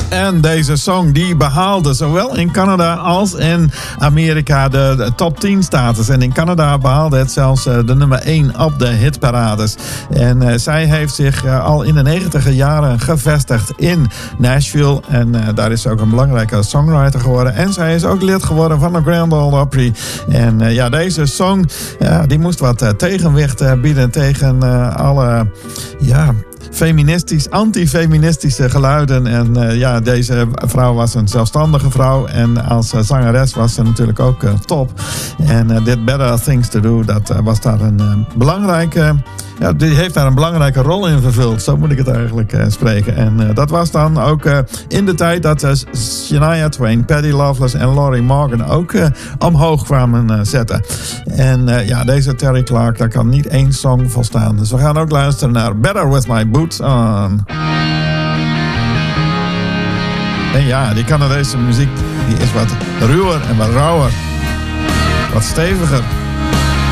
En deze song die behaalde zowel in Canada als in Amerika de top 10 status. En in Canada behaalde het zelfs de nummer 1 op de hitparades. En zij heeft zich al in de 90e jaren gevestigd in Nashville. En daar is ze ook een belangrijke songwriter geworden. En zij is ook lid geworden van de Grand Ole Opry. En deze song die moest wat tegenwicht bieden tegen alle anti-feministische geluiden. En deze vrouw was een zelfstandige vrouw. En als zangeres was ze natuurlijk ook top. En Did Better Things to Do, dat was daar een belangrijke... Ja, die heeft daar een belangrijke rol in vervuld. Zo moet ik het eigenlijk spreken. En dat was dan ook in de tijd dat Shania Twain, Patty Loveless en Lori Morgan ook omhoog kwamen zetten. En deze Terri Clark, daar kan niet één song volstaan. Dus we gaan ook luisteren naar Better With My Boots On. En ja, die Canadese muziek die is wat ruwer en wat rauwer. Wat steviger.